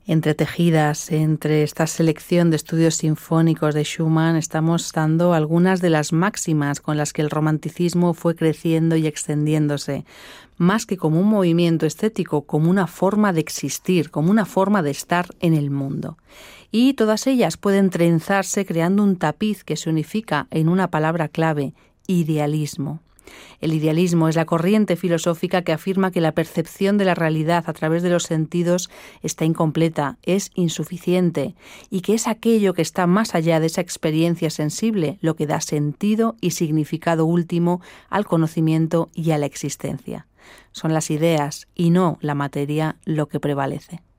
Entretejidas entre esta selección de estudios sinfónicos de Schumann estamos dando algunas de las máximas con las que el romanticismo fue creciendo y extendiéndose, más que como un movimiento estético, como una forma de existir, como una forma de estar en el mundo. Y todas ellas pueden trenzarse creando un tapiz que se unifica en una palabra clave: idealismo. El idealismo es la corriente filosófica que afirma que la percepción de la realidad a través de los sentidos está incompleta, es insuficiente, y que es aquello que está más allá de esa experiencia sensible lo que da sentido y significado último al conocimiento y a la existencia. Son las ideas y no la materia lo que prevalece.